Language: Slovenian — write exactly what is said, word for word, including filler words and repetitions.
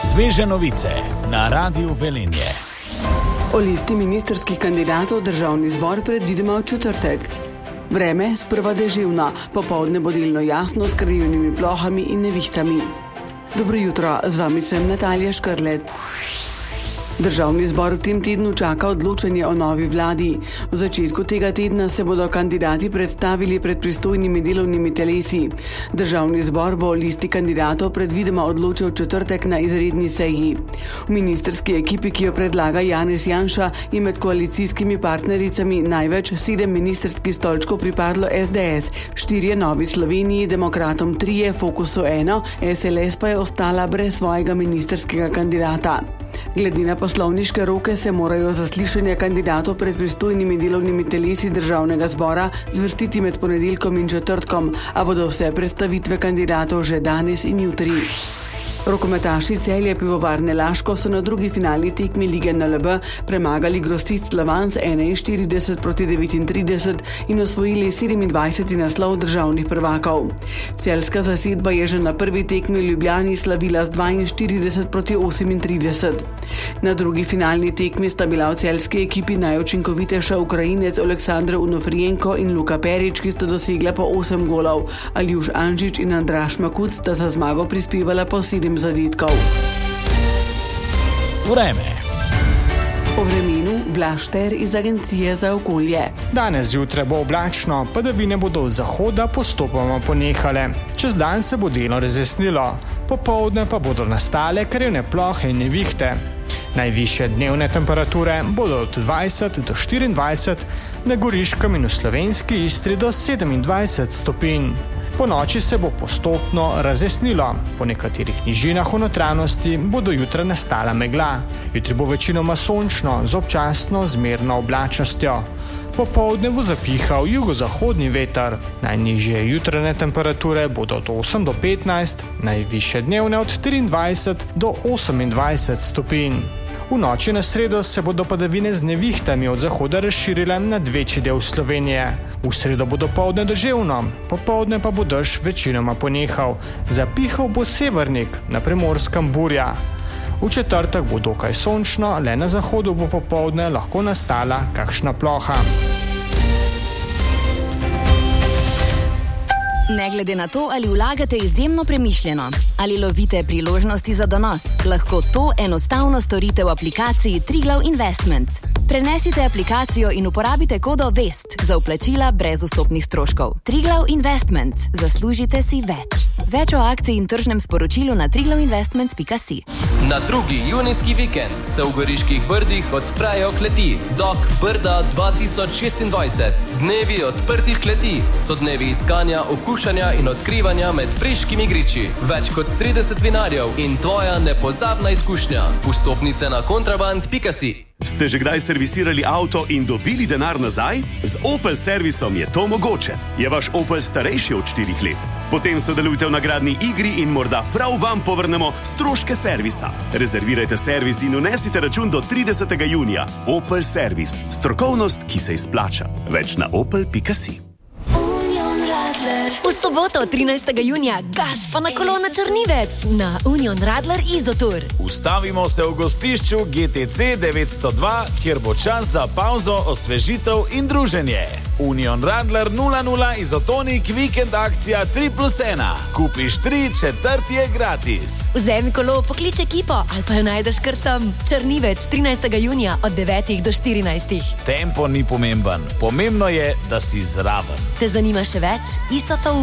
Sveže novice na Radiu Velenje. O listi ministrskih kandidatov državni zbor predvidoma v četrtek. Vreme sprva deževno, popoldne bo delno jasno s krajevnimi plohami in nevihtami. Dobro jutro, z vami sem Natalija Škrlec. Državni zbor v tem tednu čaka odločanje o novi vladi. V začetku tega tedna se bodo kandidati predstavili pred pristojnimi delovnimi telesi. Državni zbor bo o listi kandidatov predvidoma odločil v četrtek na izredni seji. V ministrski ekipi, ki jo predlaga Janez Janša, je med koalicijskimi partnericami največ sedem ministrskih stolčkov pripadlo es de es, štirje Novi Sloveniji, Demokratom trije, Fokusu eno, es el es pa je ostala brez svojega ministrskega kandidata. Glede na poslovniške roke se morajo zaslišanja kandidatov pred pristojnimi delovnimi telesi državnega zbora zvrstiti med ponedeljkom in četrtkom, a bodo vse predstavitve kandidatov že danes in jutri. Rokometaši Celje Pivovarne Laško so na drugi finalni tekmi lige en el be premagali Grosist Slovan enainštirideset proti devetintrideset in osvojili sedemindvajseti naslov državnih prvakov. Celjska zasedba je že na prvi tekmi v Ljubljani slavila z dvainštirideset proti osemintrideset. Na drugi finalni tekmi sta bila v celjski ekipi najučinkovitejša Ukrajinec Oleksandr Onofrijenko in Luka Perič, ki sta dosegla po osem golov. Aljuš Anžič in Andraž Makuc sta za zmago prispevala po sedem zadetkov. Vreme. O vremenu Blaž Ter iz Agencije za okolje. Danes zjutraj bo oblačno, padavine bodo od zahoda postopoma ponehale. Čez dan se bo delno razjasnilo, popoldne pa bodo nastale krajevne plohe in nevihte. Najvišje dnevne temperature bodo od dvajset do štiriindvajset, na Goriškem in v slovenski Istri do sedemindvajset stopinj. Po noči se bo postopno razjasnilo. Po nekaterih nižinah v notranjosti bo do jutra nastala megla. Jutri bo večinoma sončno z občasno zmerno oblačnostjo. Popoldne bo zapihal jugozahodni veter. Najnižje jutranje temperature bodo od osem do petnajst, najvišje dnevne od triindvajset do osemindvajset stopinj. V noči na sredo se bodo padavine z nevihtami od zahoda razširile nad večji del Slovenije. V sredo bo dopoldne deževno, popoldne pa bo dež večinoma ponehal. Zapihal bo severnik, na Primorskem burja. V četrtek bo dokaj sončno, le na zahodu bo popoldne lahko nastala kakšna ploha. Ne glede na to, ali vlagate izjemno premišljeno, ali lovite priložnosti za donos, lahko to enostavno storite v aplikaciji Triglav Investments. Prenesite aplikacijo in uporabite kodo VEST za vplačila brez vstopnih stroškov. Triglav Investments. Zaslužite si več. Več o akciji in tržnem sporočilu na triglav investments pika si. Na drugi junijski vikend se v Goriških Brdih odprejo kleti Dok Brda dva tisoč šestindvajset. Dnevi odprtih kleti so dnevi iskanja, okušanja in odkrivanja med preškimi griči. Več kot trideset vinarjev in tvoja nepozabna izkušnja. Vstopnice na kontraband pika si. Ste že kdaj servisirali avto in dobili denar nazaj? Z Opel servisom je to mogoče. Je vaš Opel starejši od štirih let? Potem sodelujte v nagradni igri in morda prav vam povrnemo stroške servisa. Rezervirajte servis in unesite račun do tridesetega junija. Opel servis. Strokovnost, ki se izplača. Več na opel pika si. V soboto, trinajstega junija, gas pa na kolo na Črnivec na Union Radler Izotur. Ustavimo se v gostišču ge te ce devetsto dva, kjer bo čas za pauzo, osvežitev in druženje. Union Radler nula nula Izotonik vikend akcija tri plus ena. Kupiš tri, četrti je gratis. Vzemi kolo, poklič ekipo ali pa jo najdeš kar tam. Črnivec, trinajstega junija od devetih do štirinajstih. Tempo ni pomemben, pomembno je, da si zraven. Te zanima še več? Izotov